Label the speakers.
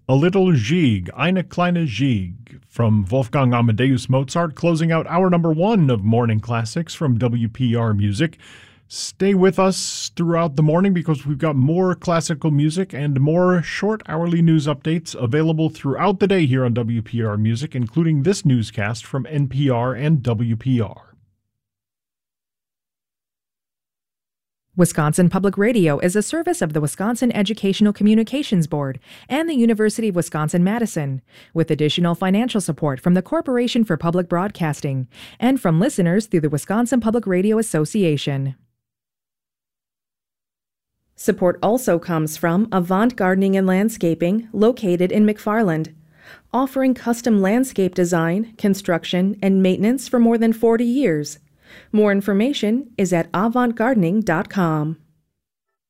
Speaker 1: A Little Gigue, Eine kleine Gigue, from Wolfgang Amadeus Mozart, closing out hour number 1 of Morning Classics from WPR Music. Stay with us throughout the morning because we've got more classical music and more short hourly news updates available throughout the day here on WPR Music, including this newscast from NPR and WPR.
Speaker 2: Wisconsin Public Radio is a service of the Wisconsin Educational Communications Board and the University of Wisconsin-Madison, with additional financial support from the Corporation for Public Broadcasting and from listeners through the Wisconsin Public Radio Association. Support also comes from Avant Gardening and Landscaping, located in McFarland, offering custom landscape design, construction, and maintenance for more than 40 years. More information is at avantgardening.com.